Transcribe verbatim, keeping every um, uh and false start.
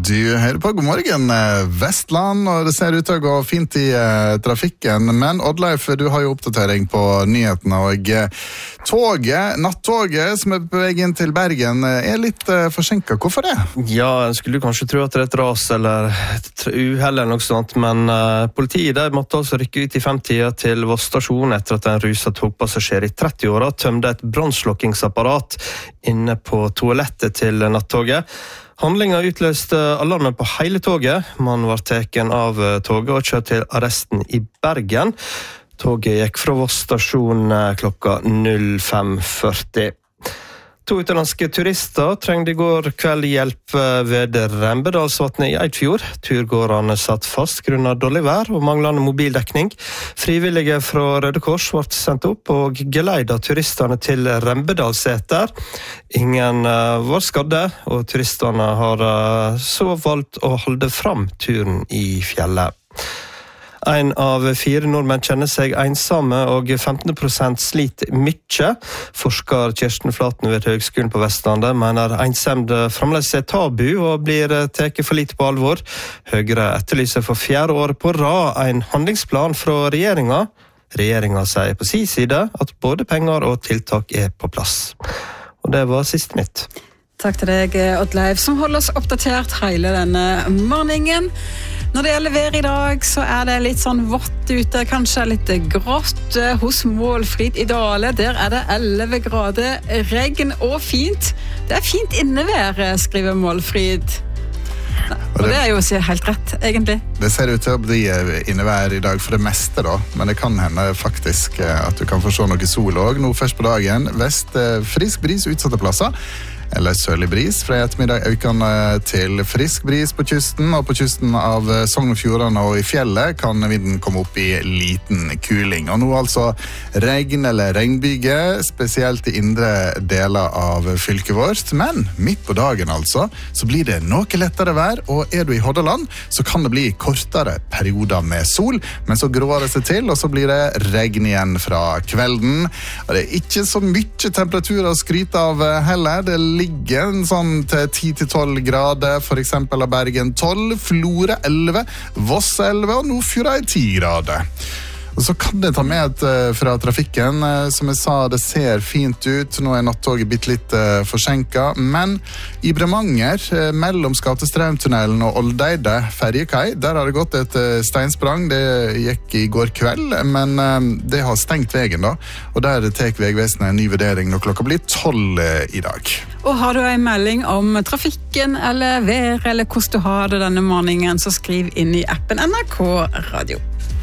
Du hører på God morgen Vestland, og det ser ut til å gå fint i uh, trafikken. Men Oddleif, du har jo oppdatering på nyhetene, og uh, toget, nattoget som er på vei inn til Bergen, uh, er litt uh, forsinket. Hvorfor det? Ja, jeg skulle kanskje tro at det er et ras eller et uheld eller noe sånt, men uh, politiet der måtte altså rykke ut i femtida til Voss stasjon etter at en ruset togpassasjer i tretti-åra tømde et brannslokkingsapparat inne på toalettet til nattoget. Handlinga utløste alarmen på hele toget. Man var teken av toget og kjørt til arresten i Bergen. Toget gikk fra Voss stasjon klokka null fem førti. To utenlandske turister trengte i går kveld hjelp ved Rembedalsvatnet i Eidfjord. Turgåerne satt fast grunnet dårlig vær og manglende mobildekning. Frivillige fra Røde Kors ble sendt opp og geleidet turistene til Rembedalseter. Ingen var skadde, og turistene har så valgt å holde fram turen i fjellet. En av fire nordmenn kjenner seg ensomme, og femten prosent sliter mye. Forsker Kirsten Flaten ved Høgskolen på Vestlandet mener ensemd fremdeles er tabu og blir tatt for lite på alvor. Høyre etterlyser for fjerde år på rad en handlingsplan fra regjeringa. Regjeringa sier på sin side at både penger og tiltak er på plass. Og det var siste nytt. Takk til deg, Oddleif, som holder oss oppdatert hele denne morgenen. Når det gjelder vær i dag, så er det litt sånn vått ute, kanskje litt grått hos Målfrid i Dale. Der er det elleve grader, regn og fint. Det er fint innevær, skriver Målfrid. Og det er jo helt rett, egentlig. Det ser ut til å bli innevær i dag for det meste da, men det kan hende faktisk at du kan få se noe sol også. Nå først på dagen, vest frisk bris utsatte plasser. Eller sørlig bris. Fra ettermiddag økende til frisk bris på kysten, og på kysten av Sogn og Fjordane og i fjellet kan vinden komme opp i liten kuling. Og nå altså regn eller regnbyge, spesielt i indre deler av fylket vårt. Men midt på dagen altså, så blir det noe lettere vær, og er du i Hordaland, så kan det bli kortere perioder med sol, men så gråer det seg til, og så blir det regn igjen fra kvelden. Og det er ikke så mye temperatur å skryte av heller. Det ligger en sånn til ti til tolv grader, for eksempel av Bergen tolv, Florø elleve, Voss elleve og Nordfjord er ti grader. Og så kan det ta med fra trafikken. Som jeg sa, det ser fint ut. Nå er nattoget bitt litt uh, forsinket. Men i Bremanger, uh, mellom Skatestraumtunnelen og Oldeide ferjekai, der har det gått et uh, steinsprang. Det gikk i går kveld, men uh, det har stengt veien da. Og der tek Vegvesenet en ny vurdering når klokka blir tolv uh, i dag. Og har du en melding om trafikken eller vær, eller hvordan du har det denne morgenen, så skriv inn i appen N R K Radio.